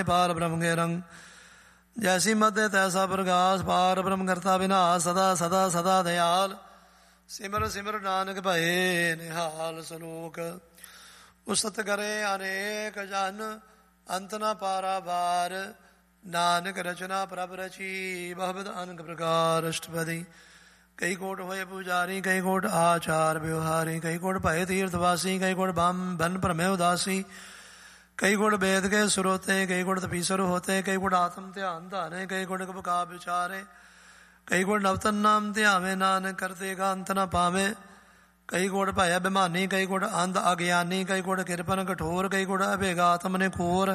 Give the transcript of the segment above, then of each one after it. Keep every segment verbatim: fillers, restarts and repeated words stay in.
पार ब्रह्म के रंग। जैसी मध्य तैसा प्रकाश पार ब्रह्म करता विनाश सदा सदा सदा दयाल। सिमर सिमर नानक भये निहाल सलोक। उसत करे अनेक जन अंत न पारा बार। नानक रचना प्रभ रची बहुविध अनक प्रकार अष्टपदी। कई कोट होए पुजारी कई कोट आचार व्यवहारी। कई कोट भय तीर्थवासी कई कोट बन भ्रमे उदासी। कई गुण वेद के सुरोते कई गुण तपीसर होते। कई गुण आत्म ध्यान धारे कई गुण का विचारे। कई गुण नवतन नाम ध्यावे नानक करते का अंत न पावे। कई गुण भय अभिमानी कई गुण अंध अज्ञानी। कई गुण कृपन कठोर कई गुण अभेगा आत्म ने खोर।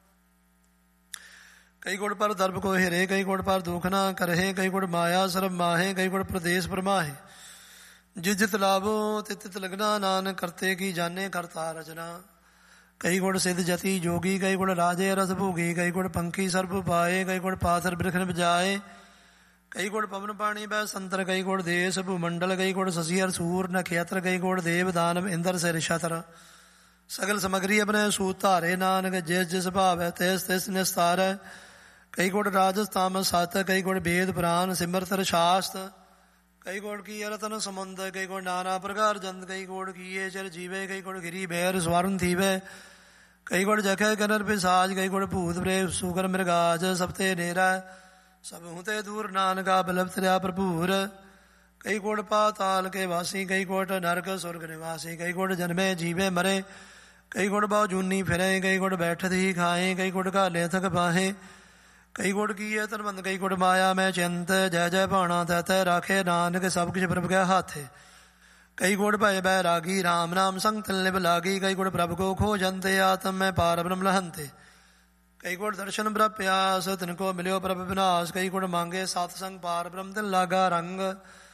कई गुण पर दर्भ को हिरे कई गुण पर दुख न करहे। कई गुण माया सर्व माहे कई गुण प्रदेश परमाहे। जित जित लाभो तित तित लगना नानक करते की जाने करता रचना। कई गुण सिद्ध जति जोगी कई गुण राजे रस भोगी। कई गुण पंखी सर्प पाए कई गुण पाथर बृखन बजाए। कई गुण पवन पाणी बै संतर कई गुण देश भूमंडल। कई गुण शशिहर सूर नक्षत्र कई गुण देव दानव इंद्र से रिशतर। सगल सामग्री अपने सूत धारे नानक जिस जिस भाव है तिस तिस निस्तार। कई गुण राजस तामस सत कई गुण वेद पुराण सिमरत शास्त्र। कई गुण की रतन समुंद कई गुण नाना प्रकार जंत। कई गुण किए चर जीवे कई गुण गिरी बैर स्वर्ण थीवे। कई गुण जखे कनर पिसाज कई गुण भूत प्रेत सुकर मृगाज। सबते नेरा सब हुते दूर नानका बलभ त्रिया प्रभुर। कई गुण पाताल के वासी कई कोट नरक स्वर्ग निवासी। कई गुण जन्मे जीवे मरे कई गुण बाव जूनी फिरे। कई गुण बैठत ही खाए कई गुण का ले थक पाहे। कई गुण किए तरबंद कई गुण माया में चिंत। जय जय भाणा तै तै राखे नानक सब कुछ प्रभ के हाथे। कई गुण भय बैरागी राम नाम संग तिलनिभ लागी। कई गुण प्रभु को खोजंते आत्म में पार ब्रह्म लहंते। कई गुण दर्शन ब्रह्म प्यास तिनको मिलो प्रभ विनाश। कई गुण मांगे सत्संग पार ब्रह्म तिल लागा रंग।